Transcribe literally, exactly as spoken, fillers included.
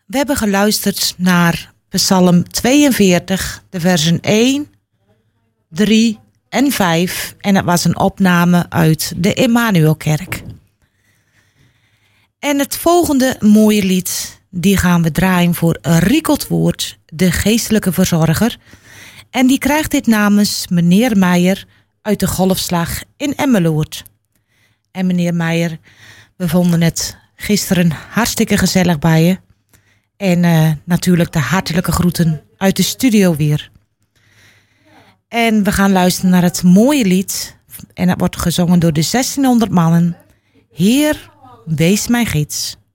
We hebben geluisterd naar Psalm tweeënveertig, de versen één, drie en vijf. En dat was een opname uit de Emmanuelkerk. En het volgende mooie lied, die gaan we draaien voor Rico 't Woord, de geestelijke verzorger. En die krijgt dit namens meneer Meijer uit de Golfslag in Emmeloord. En meneer Meijer, we vonden het gisteren hartstikke gezellig bij je. En uh, natuurlijk de hartelijke groeten uit de studio weer. En we gaan luisteren naar het mooie lied. En dat wordt gezongen door de zestienhonderd mannen. Heer, wees mijn gids.